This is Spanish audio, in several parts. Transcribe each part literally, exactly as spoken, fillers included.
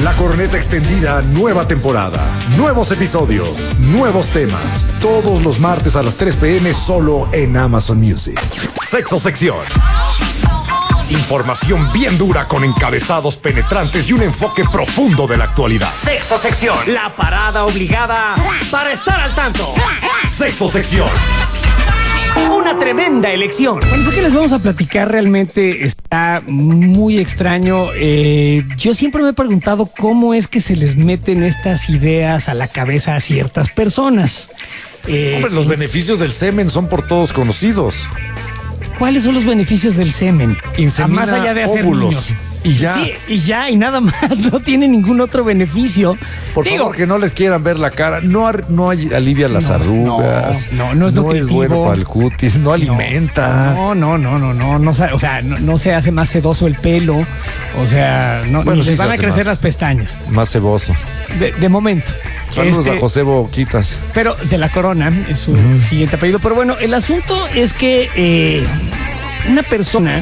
La Corneta Extendida, nueva temporada. Nuevos episodios, nuevos temas. Todos los martes a las tres p.m. solo en Amazon Music. Sexo Sección. Información bien dura con encabezados penetrantes y un enfoque profundo de la actualidad. Sexo Sección. La parada obligada para estar al tanto. Sexo Sección. Una tremenda elección. Bueno, eso que les vamos a platicar realmente está muy extraño. Eh, yo siempre me he preguntado cómo es que se les meten estas ideas a la cabeza a ciertas personas. Eh, Hombre, los beneficios del semen son por todos conocidos. ¿Cuáles son los beneficios del semen? Insemina más allá de hacer óvulos. Niños. Y ya. Sí, y ya, y nada más. No tiene ningún otro beneficio. Por Digo, favor, que no les quieran ver la cara. No, no alivia las no, arrugas. No, no, no es No nutritivo. es bueno para el cutis. No alimenta. No, no, no, no, no. no o sea, no, no se hace más sedoso el pelo. O sea, no, bueno, ni sí les van a crecer más, las pestañas. Más ceboso. De, de momento. Saludos este, a José Boquitas. Pero de la Corona es su uh-huh. siguiente apellido. Pero bueno, el asunto es que eh, una persona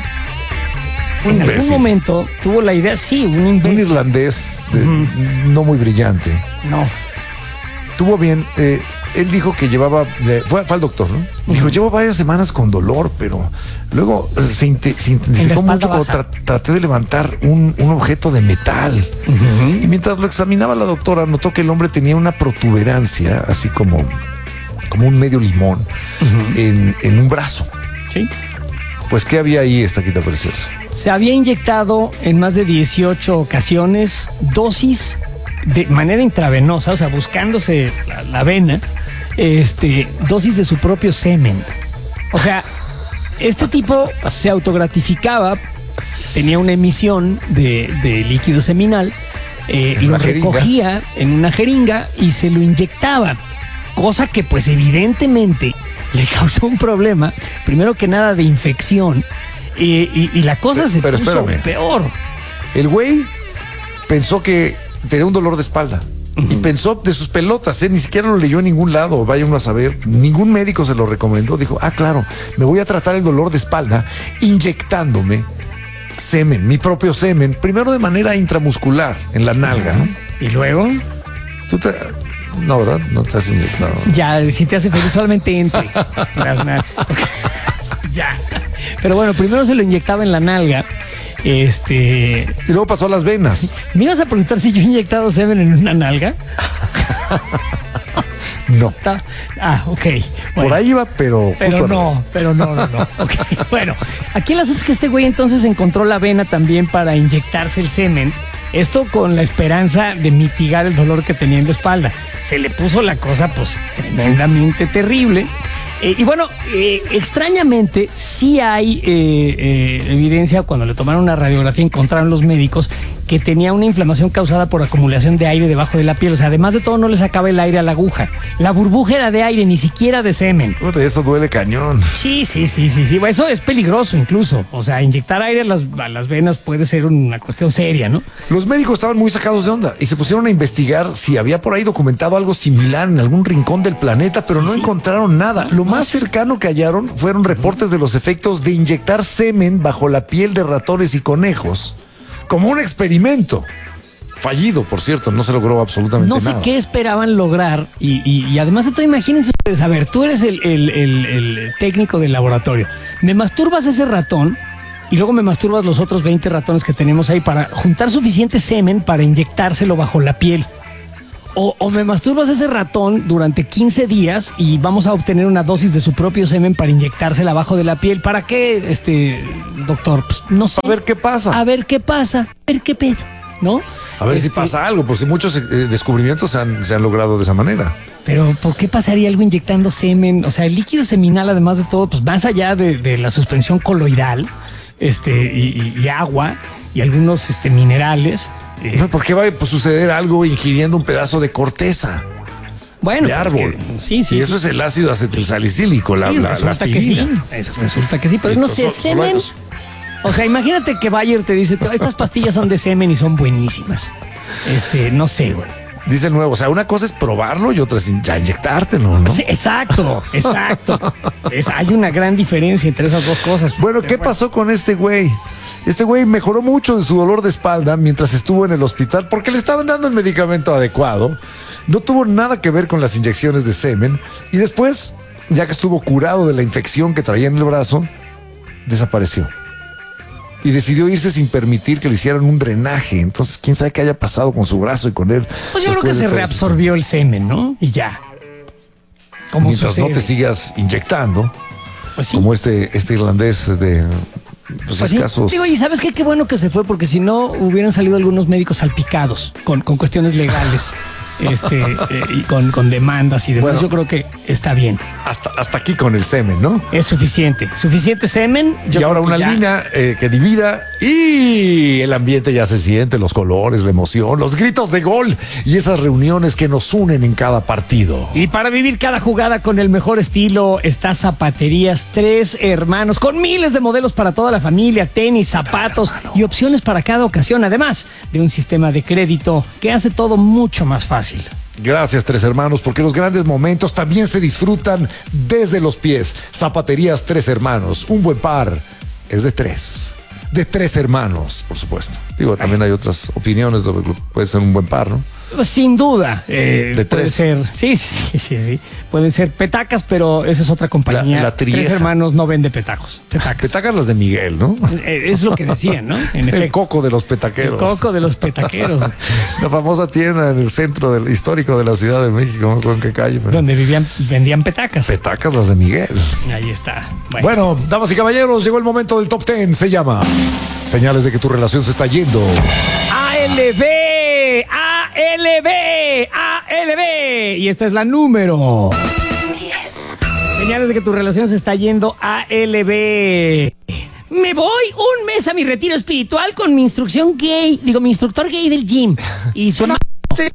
en imbécil. algún momento tuvo la idea, sí, un imbécil. Un irlandés de, uh-huh. no muy brillante. No. Tuvo bien, eh, él dijo que llevaba, fue, fue al doctor, ¿no? Uh-huh. Dijo, llevo varias semanas con dolor, pero luego se, inte, se intensificó mucho cuando tra, traté de levantar un, un objeto de metal. Uh-huh. Y mientras lo examinaba la doctora, notó que el hombre tenía una protuberancia, así como, como un medio limón, uh-huh. en, en un brazo. Sí. Pues, ¿qué había ahí, Estaquita Preciosa? Se había inyectado en más de dieciocho ocasiones dosis de manera intravenosa, o sea, buscándose la, la vena, este, dosis de su propio semen. O sea, este tipo se autogratificaba, tenía una emisión de, de líquido seminal, eh, lo recogía en una jeringa y se lo inyectaba, cosa que pues evidentemente le causó un problema, primero que nada de infección, y, y, y la cosa pero, se pero puso espérame. peor. El güey pensó que tenía un dolor de espalda. Uh-huh. Y pensó de sus pelotas, ¿eh? Ni siquiera lo leyó en ningún lado, vaya uno a saber. Ningún médico se lo recomendó. Dijo, ah, claro, me voy a tratar el dolor de espalda inyectándome semen, mi propio semen, primero de manera intramuscular, en la nalga, ¿no? ¿Y luego? Tú te... No, ¿verdad? No te has inyectado. Ya, si te hace feliz, solamente entre las nalgas. Ya. Pero bueno, primero se lo inyectaba en la nalga. Este. Y luego pasó a las venas. ¿Me ibas a preguntar si yo he inyectado semen en una nalga? No. Está... Ah, ok. Bueno, por ahí iba, pero. Pero justo no, pero no, no, no. Okay. Bueno, aquí el asunto es que este güey entonces encontró la vena también para inyectarse el semen. Esto con la esperanza de mitigar el dolor que tenía en la espalda. Se le puso la cosa, pues, tremendamente terrible. Eh, y bueno, eh, extrañamente sí hay eh, eh, evidencia, cuando le tomaron una radiografía encontraron los médicos que tenía una inflamación causada por acumulación de aire debajo de la piel. O sea, además de todo no le sacaba el aire a la aguja. La burbuja era de aire, ni siquiera de semen. Eso duele cañón. Sí, sí, sí, sí, sí. Eso es peligroso incluso. O sea, inyectar aire a las, a las venas puede ser una cuestión seria, ¿no? Los médicos estaban muy sacados de onda y se pusieron a investigar si había por ahí documentado algo similar en algún rincón del planeta, pero no sí. encontraron nada. Lo más cercano que hallaron fueron reportes de los efectos de inyectar semen bajo la piel de ratones y conejos, como un experimento. Fallido, por cierto, no se logró absolutamente nada. No sé nada. qué esperaban lograr y, y, y además de todo, imagínense ustedes, a ver, tú eres el, el, el, el técnico del laboratorio, me masturbas ese ratón y luego me masturbas los otros veinte ratones que tenemos ahí para juntar suficiente semen para inyectárselo bajo la piel. O, o me masturbas ese ratón durante quince días y vamos a obtener una dosis de su propio semen para inyectársela abajo de la piel. ¿Para qué, este doctor? Pues no sé. A ver qué pasa. A ver qué pasa. A ver qué pedo, ¿no? A ver este, si pasa algo, porque muchos eh, descubrimientos se han, se han logrado de esa manera. Pero ¿por qué pasaría algo inyectando semen? O sea, el líquido seminal, además de todo, pues más allá de, de la suspensión coloidal, este, y, y, y agua y algunos este, minerales. Eh, no, ¿por qué va a pues, suceder algo ingiriendo un pedazo de corteza? Bueno, de árbol. Es que, sí, sí. Y eso sí. es el ácido acetilsalicílico, la, sí, la, resulta la que sí. Eso resulta que sí, pero y no sé, semen. O sea, imagínate que Bayer te dice, estas pastillas son de semen y son buenísimas. Este, no sé, güey. Dice el nuevo, o sea, una cosa es probarlo y otra es ya inyectártelo, ¿no? Sí, exacto, exacto. Es, hay una gran diferencia entre esas dos cosas. Bueno, ¿qué bueno. pasó con este güey? Este güey mejoró mucho de su dolor de espalda mientras estuvo en el hospital porque le estaban dando el medicamento adecuado. No tuvo nada que ver con las inyecciones de semen. Y después, ya que estuvo curado de la infección que traía en el brazo, desapareció. Y decidió irse sin permitir que le hicieran un drenaje. Entonces, quién sabe qué haya pasado con su brazo y con él. Pues yo creo que se reabsorbió el semen, ¿no? Y ya. Como mientras sucede. No te sigas inyectando, pues sí. Como este, este irlandés de pues, pues escasos. Sí. Digo, y ¿sabes qué? Qué bueno que se fue, porque si no hubieran salido algunos médicos salpicados con, con cuestiones legales. Este eh, y con, con demandas y demás. Bueno, yo creo que está bien. Hasta, hasta aquí con el semen, ¿no? Es suficiente. Suficiente semen. Yo y ahora una ya... línea eh, que divida y el ambiente ya se siente, los colores, la emoción, los gritos de gol y esas reuniones que nos unen en cada partido. Y para vivir cada jugada con el mejor estilo está Zapaterías Tres Hermanos, con miles de modelos para toda la familia, tenis, zapatos y opciones para cada ocasión, además de un sistema de crédito que hace todo mucho más fácil. Gracias, Tres Hermanos, porque los grandes momentos también se disfrutan desde los pies. Zapaterías Tres Hermanos, un buen par es de tres. De tres hermanos, por supuesto. Digo, también hay otras opiniones, puede ser un buen par, ¿no? Sin duda. Eh, de puede tres. ser, sí, sí, sí, sí. Pueden ser petacas, pero esa es otra compañía. La, la Tres Hermanos no vende petacos. Petacas. Petacas las de Miguel, ¿no? Es lo que decían, ¿no? En el coco de los petaqueros. El coco de los petaqueros. La famosa tienda en el centro del, histórico de la Ciudad de México, no recuerdo en qué calle. Pero... donde vivían, vendían petacas. Petacas las de Miguel. Ahí está. Bueno. bueno, damas y caballeros, llegó el momento del top ten. Se llama Señales de que tu relación se está yendo. A L B, A L B, A L B. Y esta es la número diez. Señales de que tu relación se está yendo a L B. Me voy un mes a mi retiro espiritual con mi instrucción gay, digo, mi instructor gay del gym. Y su hermano,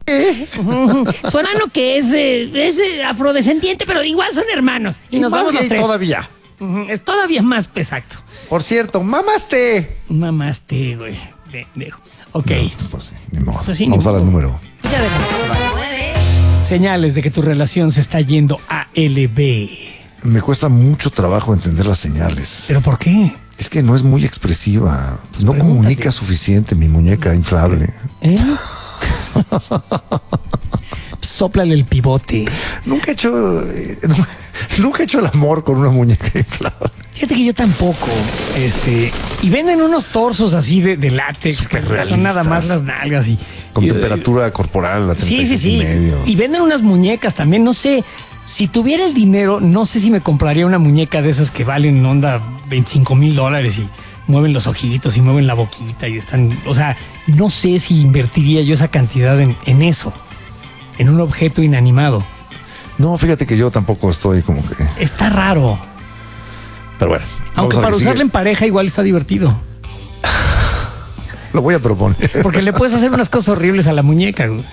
su hermano que es, eh, es eh, afrodescendiente, pero igual son hermanos. Y, y nos más vamos gay los tres. Todavía. Es todavía más exacto. Por cierto, mamaste. Mamaste, güey. De, de, ok. No, pues sí, ni modo. Pues sí, vamos ni al número. Ya adelante, vale. Señales de que tu relación se está yendo a L B. Me cuesta mucho trabajo entender las señales. ¿Pero por qué? Es que no es muy expresiva. Pues no pregúntate. Comunica suficiente mi muñeca inflable. ¿Eh? Sóplale el pivote. Nunca he hecho eh, nunca he hecho el amor con una muñeca inflable. Fíjate que yo tampoco. Este, y venden unos torsos así de, de látex, super que realistas. Son nada más las nalgas y con y, temperatura uh, corporal a sí, sí, sí. Y medio. Y venden unas muñecas también, no sé. Si tuviera el dinero, no sé si me compraría una muñeca de esas que valen onda veinticinco mil dólares y mueven los ojitos y mueven la boquita y están, o sea, no sé si invertiría yo esa cantidad en, en eso, en un objeto inanimado. No, fíjate que yo tampoco estoy como que... Está raro. Pero bueno. Aunque para usarla sigue. En pareja igual está divertido. Lo voy a proponer. Porque le puedes hacer unas cosas horribles a la muñeca, güey.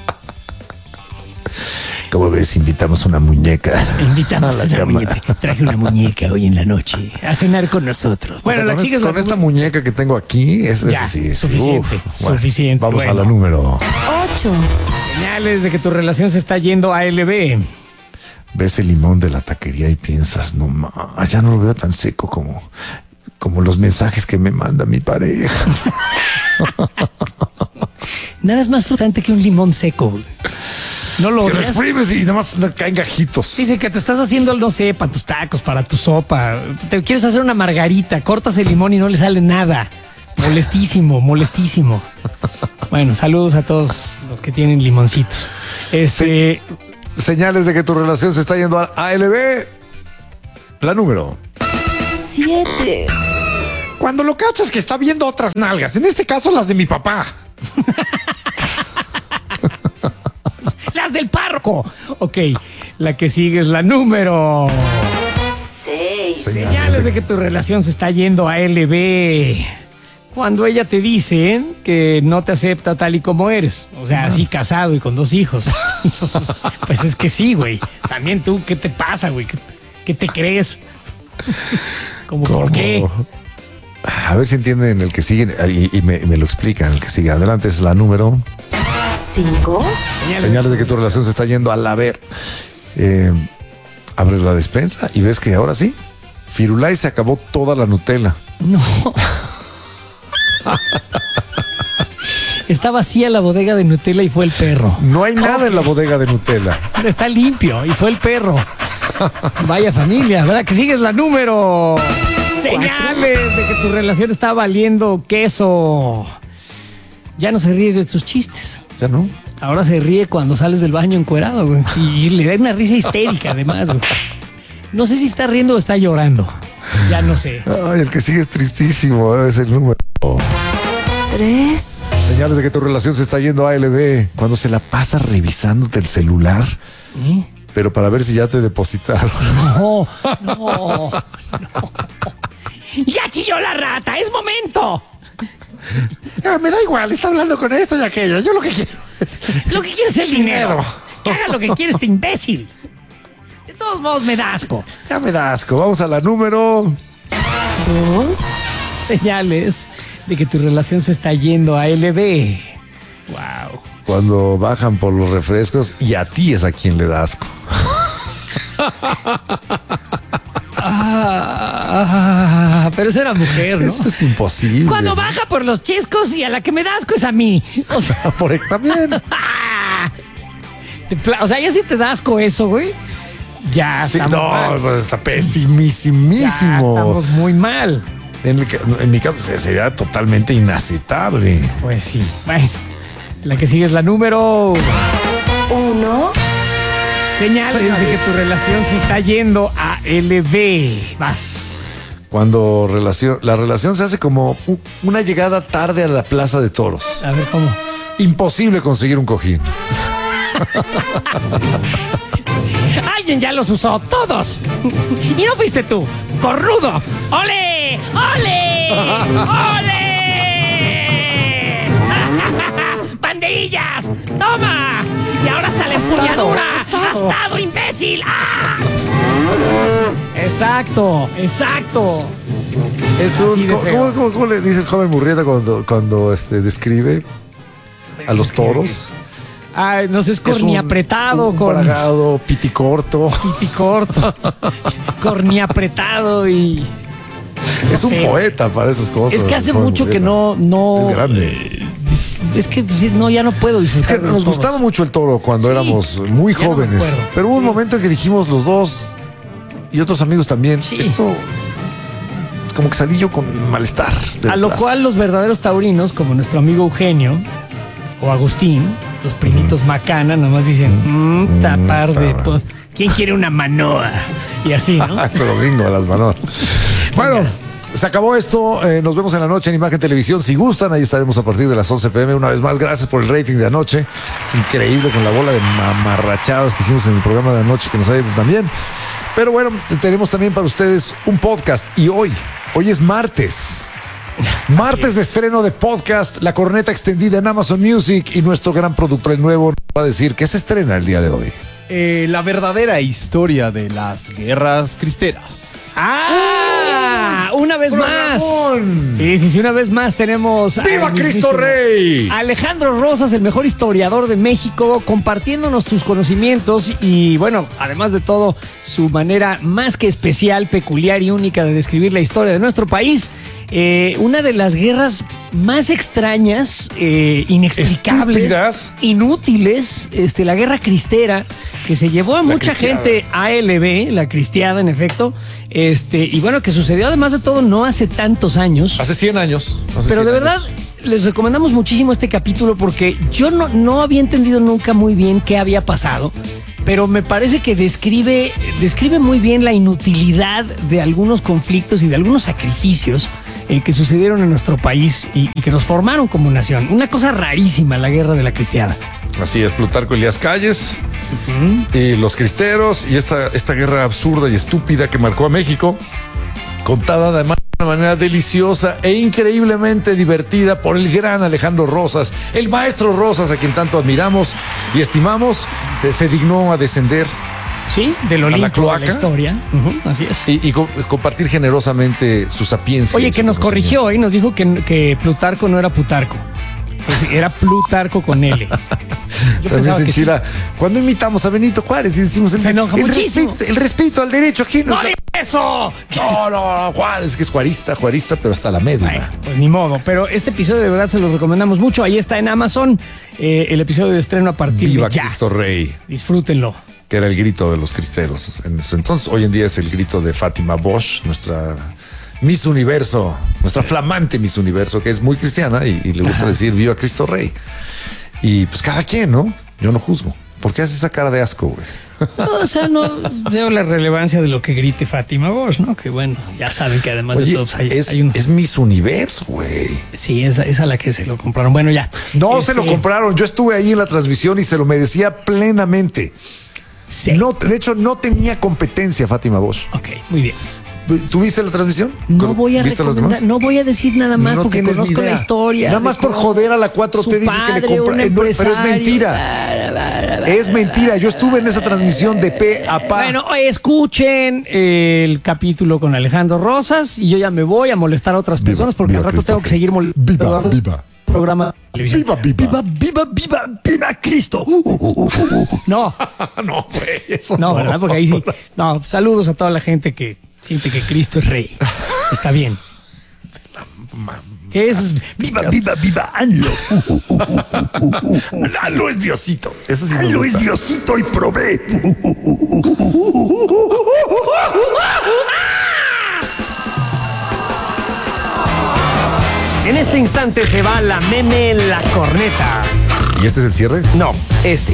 Como ves, invitamos una muñeca. Invitamos a una muñeca. Traje una muñeca hoy en la noche a cenar con nosotros. Bueno, o sea, la con, chica con la... esta muñeca que tengo aquí es, ya, es, sí, suficiente. Uf, suficiente. Bueno, vamos bueno. a la número ocho. Señales de que tu relación se está yendo a L B. Ves el limón de la taquería y piensas, no más, ya no lo veo tan seco como, como los mensajes que me manda mi pareja. Nada es más frustrante que un limón seco. No lo que lo exprimes y nada más caen gajitos. Dice que te estás haciendo, no sé, para tus tacos, para tu sopa. Te quieres hacer una margarita, cortas el limón y no le sale nada. Molestísimo, molestísimo. Bueno, saludos a todos los que tienen limoncitos. Este... Sí. Señales de que tu relación se está yendo a A L B. La número siete. Cuando lo cachas que está viendo otras nalgas, en este caso las de mi papá. Las del párroco. Ok, la que sigue es la número seis. Señales, Señales de que tu relación se está yendo a L B. Cuando ella te dice que no te acepta tal y como eres. O sea, así casado y con dos hijos. Pues es que sí, güey. También tú, ¿qué te pasa, güey? ¿Qué, qué te crees? ¿Cómo por qué? A ver si entienden el que sigue y, y me, me lo explican. El que sigue adelante es la número cinco. Señales, Señales de que tu relación se está yendo al haber. Eh, abres la despensa y ves que ahora sí, Firulais se acabó toda la Nutella. No. Está vacía la bodega de Nutella y fue el perro. No hay nada en la bodega de Nutella. Está limpio y fue el perro. Vaya familia, ¿verdad? Que sigues la número. Señales de que tu relación está valiendo queso. Ya no se ríe de sus chistes. ¿Ya no? Ahora se ríe cuando sales del baño encuerado, güey. Y le da una risa histérica, además, güey. No sé si está riendo o está llorando. Ya no sé. Ay, el que sigue es tristísimo. Es el número. Tres. Señales de que tu relación se está yendo a L B. Cuando se la pasa revisándote el celular. ¿Eh? Pero para ver si ya te depositaron. No, no, no. ¡Ya chilló la rata! ¡Es momento! Ah, me da igual, está hablando con esto y aquello. Yo lo que quiero es... Lo que quieres es el dinero. Que haga lo que quiere este imbécil. De todos modos me da asco. Ya me da asco. Vamos a la número... Dos. Señales de que tu relación se está yendo a L B. Wow. Cuando bajan por los refrescos y a ti es a quien le da asco. Ah, pero esa era mujer, ¿no? Eso es imposible. Cuando baja por los chescos y a la que me da asco es a mí. O sea, Por ahí también. de pla- o sea, ya si te da asco eso, güey. Ya Sí, estamos no, mal. pues está Ya pesimísimo. estamos muy mal. En, el ca- en mi caso sería totalmente inaceptable. Pues sí. Bueno, la que sigue es la número. Uno. Señales de que tu relación se está yendo a L B. Vas. Cuando relación, la relación se hace como u- una llegada tarde a la plaza de toros. A ver cómo. Imposible conseguir un cojín. Alguien ya los usó, todos. Y no fuiste tú, cornudo. ¡Ole! ¡Ole! ¡Ole! ¡Banderillas! ¡Toma! Y ahora hasta la empuñadura. ¡Astado, imbécil! ¡Ah! Exacto, exacto. Es Así un, de ¿cómo, feo. cómo- cómo- cómo le dice el joven Murrieta cuando, cuando este, describe a los toros? Ah, no sé, es Es un- corniapretado, un con bragado, piticorto. piticorto, corniapretado y... Es un sé. poeta para esas cosas. Es que hace el joven mucho que Murrieta. no, no. Es grande. Es que pues, sí, no, ya no puedo Es disfrutar. que de los nos toros. gustaba mucho el toro cuando Sí. éramos muy Ya no me jóvenes. acuerdo. Pero hubo un Sí. momento en que dijimos los dos y otros amigos también. Sí. Esto como que salí yo con malestar. de A lo plaza. cual los verdaderos taurinos, como nuestro amigo Eugenio o Agustín, los primitos Macana, nomás dicen, mmm, tapar de... para. po- ¿Quién quiere una manoa? Y así, ¿no? Ay, pero bingo a las manos. Bueno, se acabó esto. Eh, nos vemos en la noche en Imagen Televisión. Si gustan, ahí estaremos a partir de las once p m Una vez más, gracias por el rating de anoche. Es increíble con la bola de mamarrachadas que hicimos en el programa de anoche que nos ha ido también. Pero bueno, tenemos también para ustedes un podcast. Y hoy, hoy es martes. Martes de estreno de podcast, La Corneta Extendida en Amazon Music. Y nuestro gran productor, el nuevo, nos va a decir que se estrena el día de hoy. Eh, la verdadera historia de las guerras cristeras. ¡Ah! Una vez más. ¡Programón! Sí, sí, sí, una vez más tenemos. al ¡Viva Cristo mismísimo Rey! Alejandro Rosas, el mejor historiador de México, compartiéndonos sus conocimientos y, bueno, además de todo, su manera más que especial, peculiar y única de describir la historia de nuestro país. Eh, una de las guerras más extrañas, eh, inexplicables, Estúpidas. inútiles, este, la guerra cristera, que se llevó a mucha cristiada. gente a L B, la cristiada en efecto, este, y bueno, que sucedió además de todo no hace tantos años. Hace cien años. hace Pero cien de verdad, años. les recomendamos muchísimo este capítulo porque yo no, no había entendido nunca muy bien qué había pasado, pero me parece que describe, describe muy bien la inutilidad de algunos conflictos y de algunos sacrificios eh, que sucedieron en nuestro país y, y que nos formaron como nación. Una cosa rarísima, la guerra de la cristiada. Así es, Plutarco Elías Calles y los cristeros y esta, esta guerra absurda y estúpida que marcó a México, contada además de una manera deliciosa e increíblemente divertida por el gran Alejandro Rosas, el maestro Rosas, a quien tanto admiramos y estimamos, eh, se dignó a descender Sí, del la Olimpo de cloaca. la historia. Ujú, así es. y, y co- compartir generosamente su sapiencia. Oye, y que su nos conocimiento. corrigió y nos dijo que, que Plutarco no era Plutarco. Que sí, era Plutarco con L. También pensaba se que sí. enchila. Cuando imitamos a Benito Juárez y decimos el, Se enoja el muchísimo. respeto, el respeto al derecho ajeno. ¡No digas eso! No, no, no, Juárez, que es juarista, juarista, pero hasta la médula. Bueno, pues ni modo, pero este episodio de verdad se lo recomendamos mucho. Ahí está en Amazon, eh, el episodio de estreno a partir Viva de ya. Cristo Rey, Disfrútenlo. que era el grito de los cristeros en ese entonces. Hoy en día es el grito de Fátima Bosch, nuestra Miss Universo, nuestra flamante Miss Universo, que es muy cristiana y, y le gusta Ajá. decir Viva Cristo Rey. Y pues cada quien, ¿no? Yo no juzgo. ¿Por qué hace esa cara de asco, güey? No, o sea, no veo la relevancia de lo que grite Fátima Bosch, ¿no? Que bueno, ya saben que además Oye, de todos hay, es, hay un... es Miss Universo, güey. Sí, es, es a la que se lo compraron. Bueno, ya. No Este, se lo compraron. Yo estuve ahí en la transmisión y se lo merecía plenamente. Sí. No, de hecho, no tenía competencia Fátima Bosch. Ok, muy bien. ¿Tuviste la transmisión? No voy a ¿Viste las recomendar, demás? no voy a decir nada más No porque tienes ni conozco la idea. historia. Nada de más por cómo joder a la cuatro su T dices que le padre, compra. un eh, no, pero es empresario, mentira. bara, bara, bara, Es mentira. Yo estuve en esa transmisión de pe a pa. Bueno, escuchen el capítulo con Alejandro Rosas y yo ya me voy a molestar a otras Viva, personas porque viva al rato Cristo tengo que Rey. seguir molestando. Viva, viva. Programa de televisión. Viva, viva. viva, viva, viva, viva Cristo. No, No, güey, eso no, ¿verdad? Porque ahí sí. No, saludos a toda la gente que siente que Cristo es rey. Está bien. ¿Qué es? Viva, viva, viva, hazlo. Lalo es Diosito. Eso sí me Hazlo gusta. es Diosito y provee. En este instante se va la meme en la corneta. ¿Y este es el cierre? No, este.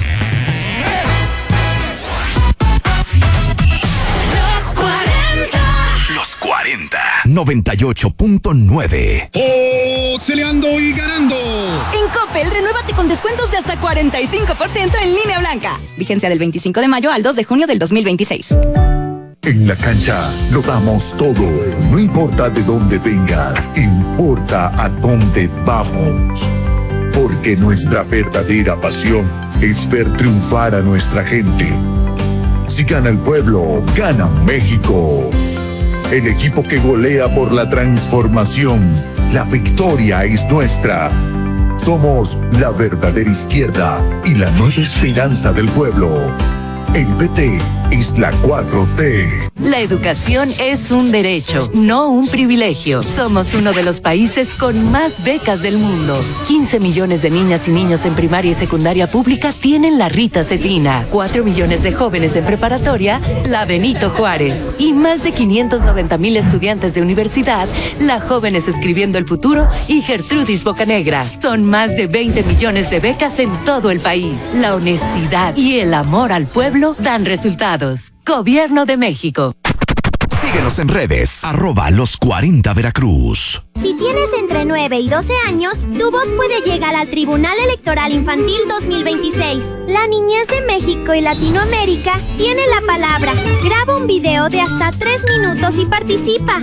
Los cuarenta. Los cuarenta, noventa y ocho punto nueve. Oxeleando y ganando. En Coppel, renuévate con descuentos de hasta cuarenta y cinco por ciento en línea blanca. Vigencia del veinticinco de mayo al dos de junio del dos mil veintiséis. En la cancha lo damos todo, no importa de dónde vengas, importa a dónde vamos. Porque nuestra verdadera pasión es ver triunfar a nuestra gente. Si gana el pueblo, gana México. El equipo que golea por la transformación, la victoria es nuestra. Somos la verdadera izquierda y la nueva esperanza del pueblo. El P T es la cuatro T. La educación es un derecho, no un privilegio. Somos uno de los países con más becas del mundo. quince millones de niñas y niños en primaria y secundaria pública tienen la Rita Cetina. cuatro millones de jóvenes en preparatoria, la Benito Juárez. Y más de quinientos noventa mil estudiantes de universidad, la Jóvenes Escribiendo el Futuro y Gertrudis Bocanegra. Son más de veinte millones de becas en todo el país. La honestidad y el amor al pueblo dan resultados. Gobierno de México. Síguenos en redes, arroba los cuarenta Veracruz. Si tienes entre nueve y doce años, tu voz puede llegar al Tribunal Electoral Infantil dos mil veintiséis. La niñez de México y Latinoamérica tiene la palabra. Graba un video de hasta tres minutos y participa.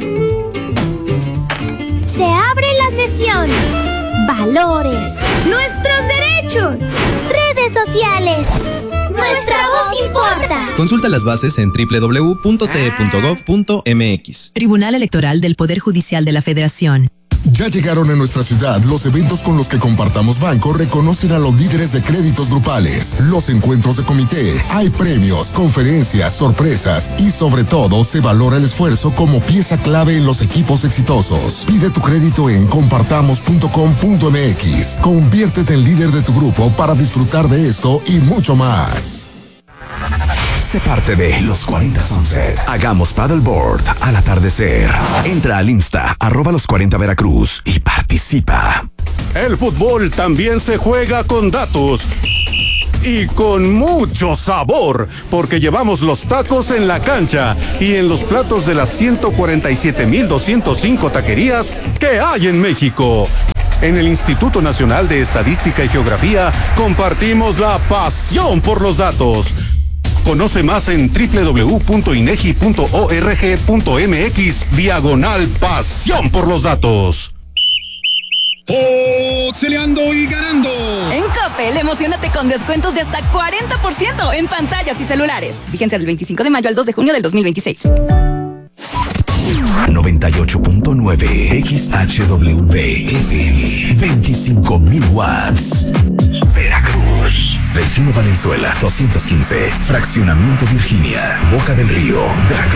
Se abre la sesión. Valores. Nuestros derechos. Redes sociales. Nuestra voz importa. Consulta las bases en doble u doble u doble u punto t e punto gov punto m x. Tribunal Electoral del Poder Judicial de la Federación. Ya llegaron a nuestra ciudad los eventos con los que Compartamos Banco reconocen a los líderes de créditos grupales, los encuentros de comité, hay premios, conferencias, sorpresas y sobre todo se valora el esfuerzo como pieza clave en los equipos exitosos. Pide tu crédito en compartamos punto com punto m x. Conviértete en líder de tu grupo para disfrutar de esto y mucho más. Sé parte de Los cuarenta Sunset. Hagamos paddleboard al atardecer. Entra al Insta, arroba los cuarenta Veracruz y participa. El fútbol también se juega con datos. Y con mucho sabor, porque llevamos los tacos en la cancha y en los platos de las ciento cuarenta y siete mil doscientas cinco taquerías que hay en México. En el Instituto Nacional de Estadística y Geografía compartimos la pasión por los datos. Conoce más en doble u doble u doble u punto inegi punto org punto m x diagonal pasión por los datos. Oxeleando y ganando. En Coppel, emocionate con descuentos de hasta cuarenta por ciento en pantallas y celulares. Vigencia del veinticinco de mayo al dos de junio del dos mil veintiséis. noventa y ocho punto nueve X H W F M, veinticinco mil watts. Veracruz. Delfino Valenzuela, doscientos quince, Fraccionamiento Virginia, Boca del Río, Veracruz.